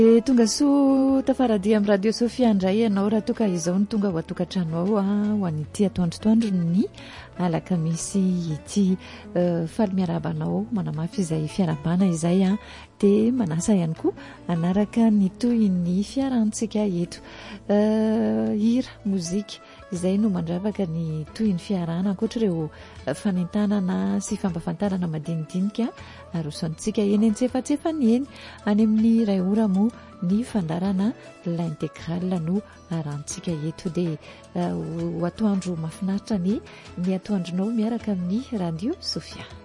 Tonga soa tafaradia amin'ny radio Sofia indray ianao raha toka izao ny tonga ho atokantrano ao ho an'ity atoandrotoandro ny alakamisy ity. Faly miarabanao manamafy izay fiarabana izay dia manasa ihany koa anaraka ny toy ny fiarantsika eto. Hira mozika izay no mandravaka ny toy ny fiarana ankoatr'ireo fanentanana sy fampafantarana madinidinika arosantsika eny antsefatsefany eny any amin'ny ray ora mo ny fandarana l'intégrale no arantsika eto dia ho atoandro mahafinaritra ny atoandronao miaraka amin'ny radio Sofia.